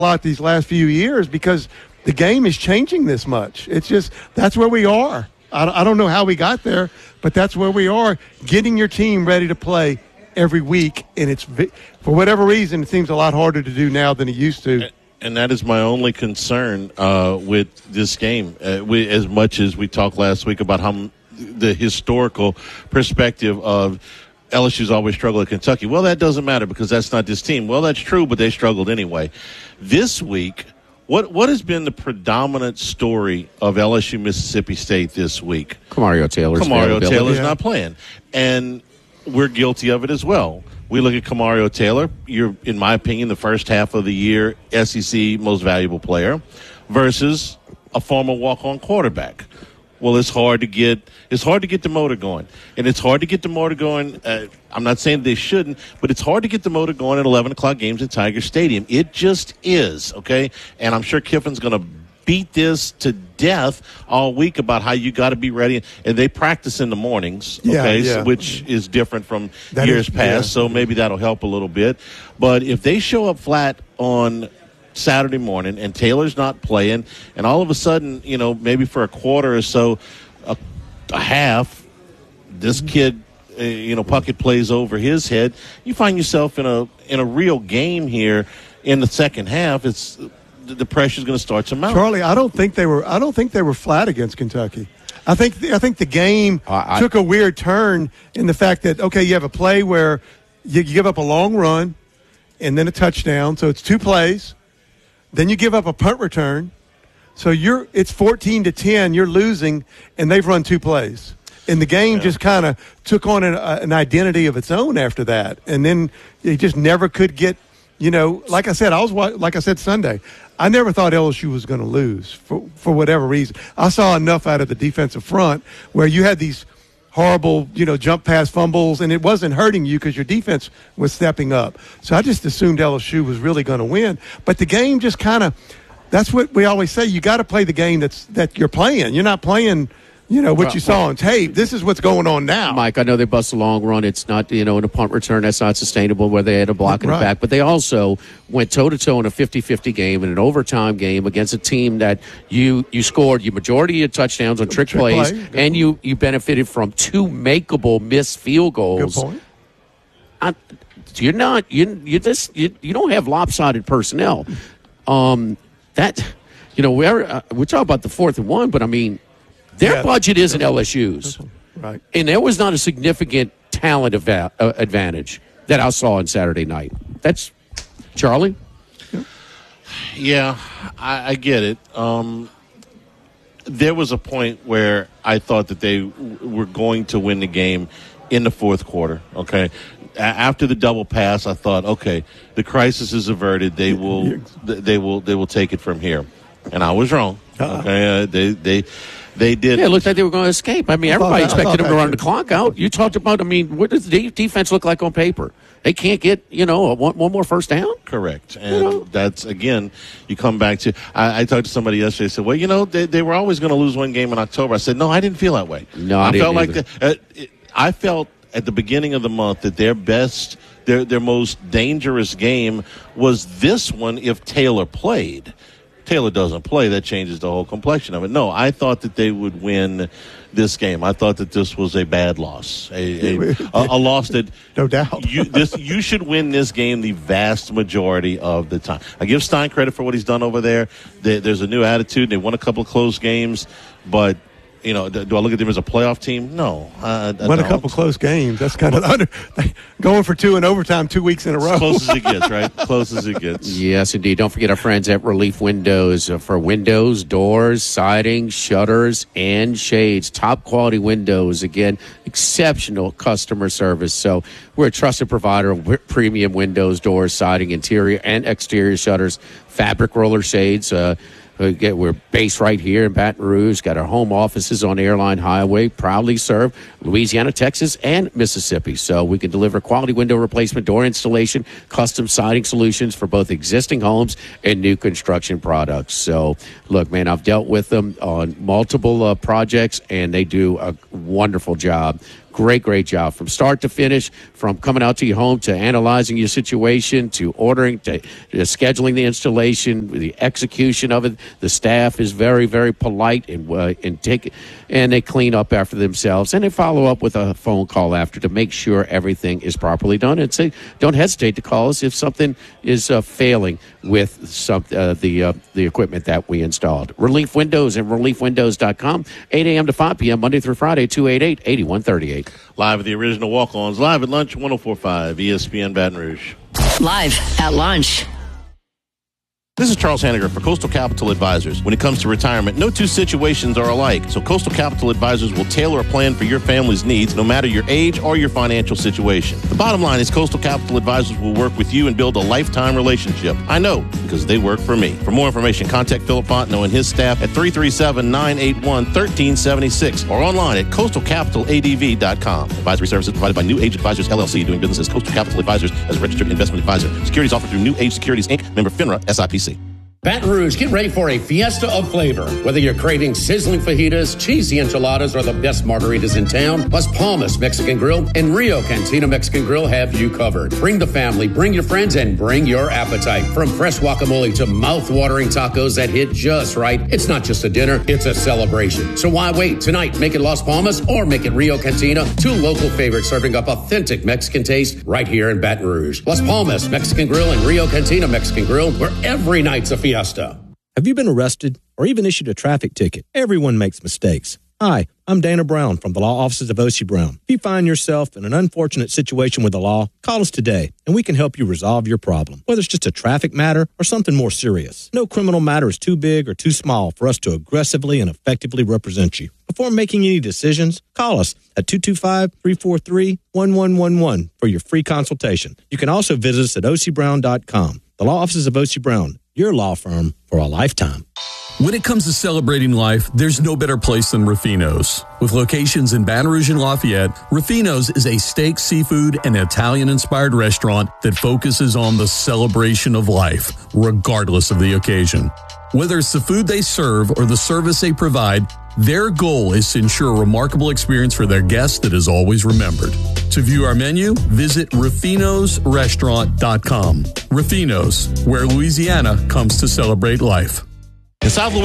lot these last few years because the game is changing this much. It's just that's where we are. I don't know how we got there, but that's where we are, getting your team ready to play every week. And it's, for whatever reason, it seems a lot harder to do now than it used to. And that is my only concern with this game. As much as we talked last week about how the historical perspective of LSU's always struggled at Kentucky. Well, that doesn't matter because that's not this team. Well, that's true, but they struggled anyway. This week, what has been the predominant story of LSU Mississippi State this week? Kamario Taylor's not playing. And we're guilty of it as well. We look at Kamario Taylor. You're, in my opinion, the first half of the year SEC most valuable player versus a former walk-on quarterback. Well, it's hard to get the motor going. And it's hard to get the motor going. I'm not saying they shouldn't, but it's hard to get the motor going at 11 o'clock games at Tiger Stadium. It just is, okay? And I'm sure Kiffin's going to beat this to death all week about how you got to be ready. And they practice in the mornings, okay, which is different from years past. So maybe that'll help a little bit. But if they show up flat on Saturday morning and Taylor's not playing, and all of a sudden, maybe for a quarter or so, a half, this kid, Puckett plays over his head, you find yourself in a real game here in the second half. It's the pressure's going to start to mount. Charlie, I don't think they were flat against Kentucky. I think the game took a weird turn in the fact that, okay, you have a play where you give up a long run and then a touchdown, so it's 2 plays. Then you give up a punt return. So it's 14-10, you're losing, and they've run 2 plays. And the game just kind of took on an identity of its own after that. And then they just never could get, like I said Sunday, I never thought LSU was going to lose for whatever reason. I saw enough out of the defensive front where you had these horrible, jump pass fumbles, and it wasn't hurting you because your defense was stepping up. So I just assumed LSU was really going to win. But the game just kind of, that's what we always say, you got to play the game that you're playing. You're not playing, what you saw on tape. This is what's going on now. Mike, I know they bust a long run. It's not, in a punt return, that's not sustainable where they had a block in the back. But they also went toe-to-toe in a 50-50 game, in an overtime game against a team that you scored your majority of your touchdowns on trick plays, and you benefited from 2 makeable missed field goals. Good point. You don't have lopsided personnel. We're talking about the 4th and 1, but I mean, their budget isn't LSU's. Right. And there was not a significant talent advantage that I saw on Saturday night. That's Charlie? Yeah, I get it. There was a point where I thought that they were going to win the game in the 4th quarter, okay? After the double pass, I thought, okay, the crisis is averted. They will take it from here. And I was wrong. Okay, they did. Yeah, it looked like they were going to escape. I mean, everybody expected them to run the clock out. You talked about, what does the defense look like on paper? They can't get, one more first down? Correct. And that's, again, you come back to, I talked to somebody yesterday, said, well, they were always going to lose one game in October. I said, no, I didn't feel that way. No, I didn't felt like I felt at the beginning of the month that their best, their most dangerous game was this one if Taylor played. Taylor doesn't play, that changes the whole complexion of it. No, I thought that they would win this game. I thought that this was a bad loss, a loss that no doubt you should win this game the vast majority of the time. I give Stein credit for what he's done over there. There's a new attitude. They won a couple of close games, but do I look at them as a playoff team? No. Won a couple close games. That's kind of going for 2 in overtime 2 weeks in a row. As close as it gets, right? Close as it gets. Yes, indeed. Don't forget our friends at Relief Windows for windows, doors, siding, shutters, and shades. Top quality windows. Again, exceptional customer service. So we're a trusted provider of premium windows, doors, siding, interior and exterior shutters, fabric roller shades. We're based right here in Baton Rouge. Got our home offices on Airline Highway. Proudly serve Louisiana, Texas, and Mississippi. So we can deliver quality window replacement, door installation, custom siding solutions for both existing homes and new construction products. So, look, man, I've dealt with them on multiple projects, and they do a wonderful job. Great job from start to finish, from coming out to your home to analyzing your situation to ordering to scheduling the installation, the execution of it. The staff is very, very polite and they clean up after themselves, and they follow up with a phone call after to make sure everything is properly done. And say, don't hesitate to call us if something is failing with the equipment that we installed. Relief Windows and reliefwindows.com, 8 a.m. to 5 p.m. Monday through Friday, 288-8138. Live at the original Walk-Ons, live at lunch, 104.5 ESPN Baton Rouge. Live at lunch. This is Charles Hanniger for Coastal Capital Advisors. When it comes to retirement, no two situations are alike, so Coastal Capital Advisors will tailor a plan for your family's needs, no matter your age or your financial situation. The bottom line is Coastal Capital Advisors will work with you and build a lifetime relationship. I know, because they work for me. For more information, contact Philip Fontenot and his staff at 337-981-1376 or online at coastalcapitaladv.com. Advisory services provided by New Age Advisors, LLC, doing business as Coastal Capital Advisors as a registered investment advisor. Securities offered through New Age Securities, Inc., member FINRA, SIPC. Baton Rouge, get ready for a fiesta of flavor. Whether you're craving sizzling fajitas, cheesy enchiladas, or the best margaritas in town, Las Palmas Mexican Grill and Rio Cantina Mexican Grill have you covered. Bring the family, bring your friends, and bring your appetite. From fresh guacamole to mouth-watering tacos that hit just right, it's not just a dinner, it's a celebration. So why wait? Tonight, make it Las Palmas or make it Rio Cantina, two local favorites serving up authentic Mexican taste right here in Baton Rouge. Las Palmas Mexican Grill and Rio Cantina Mexican Grill, where every night's a fiesta. Have you been arrested or even issued a traffic ticket? Everyone makes mistakes. Hi, I'm Dana Brown from the law offices of O.C. Brown. If you find yourself in an unfortunate situation with the law, call us today and we can help you resolve your problem, whether it's just a traffic matter or something more serious. No criminal matter is too big or too small for us to aggressively and effectively represent you. Before making any decisions, call us at 225-343-1111 for your free consultation. You can also visit us at ocbrown.com. The law offices of O.C. Brown, your law firm for a lifetime. When it comes to celebrating life, there's no better place than Ruffino's. With locations in Baton Rouge and Lafayette, Ruffino's is a steak, seafood, and Italian-inspired restaurant that focuses on the celebration of life, regardless of the occasion. Whether it's the food they serve or the service they provide, their goal is to ensure a remarkable experience for their guests that is always remembered. To view our menu, visit ruffinosrestaurant.com. Ruffino's, where Louisiana comes to celebrate life. In South